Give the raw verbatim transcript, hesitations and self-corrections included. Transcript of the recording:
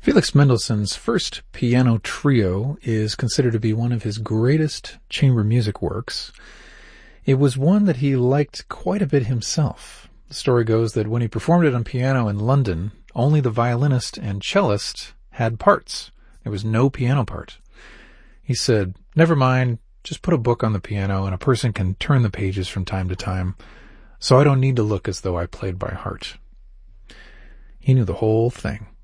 Felix Mendelssohn's first piano trio is considered to be one of his greatest chamber music works. It was one that he liked quite a bit himself. The story goes that when he performed it on piano in London, only the violinist and cellist had parts. There was no piano part. He said, "Never mind, just put a book on the piano and a person can turn the pages from time to time, so I don't need to look as though I played by heart." He knew the whole thing.